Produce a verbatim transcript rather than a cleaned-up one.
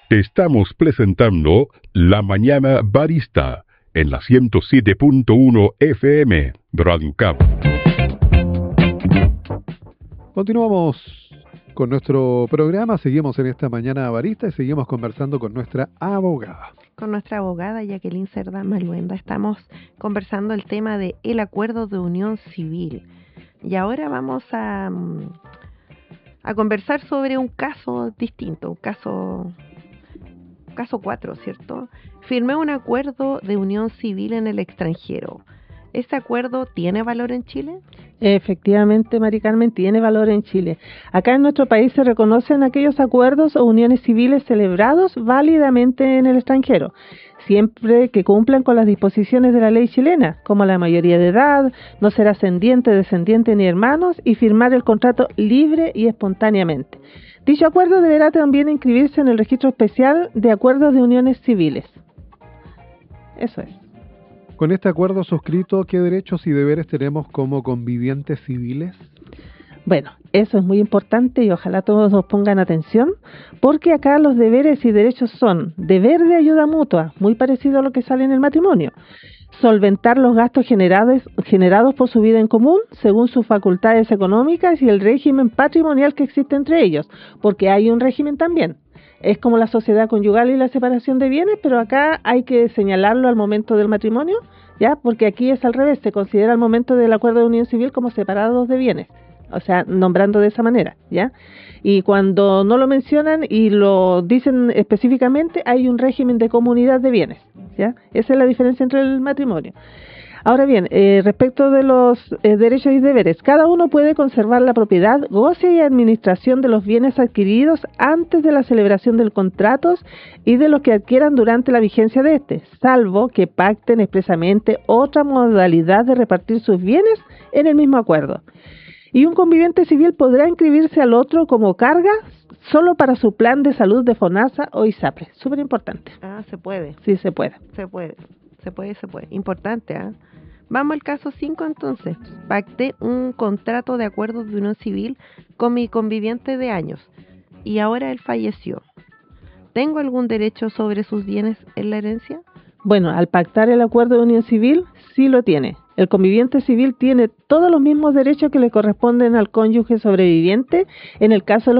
Te estamos presentando La Mañana Barista en la ciento siete punto uno F M, Radio Cap. Continuamos con nuestro programa, seguimos en esta Mañana Barista y seguimos conversando con nuestra abogada. Con nuestra abogada Jacqueline Cerda Maluenda estamos conversando el tema de el acuerdo de unión civil. Y ahora vamos a, a conversar sobre un caso distinto, un caso, caso cuatro, ¿cierto? Firmé un acuerdo de unión civil en el extranjero. ¿Este acuerdo tiene valor en Chile? Efectivamente, Mari Carmen, tiene valor en Chile. Acá en nuestro país se reconocen aquellos acuerdos o uniones civiles celebrados válidamente en el extranjero, siempre que cumplan con las disposiciones de la ley chilena, como la mayoría de edad, no ser ascendiente, descendiente ni hermanos, y firmar el contrato libre y espontáneamente. Dicho acuerdo deberá también inscribirse en el registro especial de acuerdos de uniones civiles. Eso es. Con este acuerdo suscrito, ¿qué derechos y deberes tenemos como convivientes civiles? Bueno, eso es muy importante y ojalá todos nos pongan atención, porque acá los deberes y derechos son deber de ayuda mutua, muy parecido a lo que sale en el matrimonio, solventar los gastos generados, generados por su vida en común según sus facultades económicas y el régimen patrimonial que existe entre ellos, porque hay un régimen también. Es como la sociedad conyugal y la separación de bienes, pero acá hay que señalarlo al momento del matrimonio, ¿ya? Porque aquí es al revés, se considera al momento del acuerdo de unión civil como separados de bienes, o sea, nombrando de esa manera, ¿ya? Y cuando no lo mencionan y lo dicen específicamente, hay un régimen de comunidad de bienes, ¿ya? Esa es la diferencia entre el matrimonio. Ahora bien, eh, respecto de los eh, derechos y deberes, cada uno puede conservar la propiedad, goce y administración de los bienes adquiridos antes de la celebración del contrato y de los que adquieran durante la vigencia de este, salvo que pacten expresamente otra modalidad de repartir sus bienes en el mismo acuerdo. Y un conviviente civil podrá inscribirse al otro como carga solo para su plan de salud de FONASA o ISAPRE. Súper importante. Ah, se puede. Sí, se puede. Se puede, se puede, se puede. Importante, ¿ah? ¿eh? Vamos al caso cinco entonces. Pacté un contrato de acuerdo de unión civil con mi conviviente de años y ahora él falleció. ¿Tengo algún derecho sobre sus bienes en la herencia? Bueno, al pactar el acuerdo de unión civil, sí lo tiene. El conviviente civil tiene todos los mismos derechos que le corresponden al cónyuge sobreviviente en el caso de los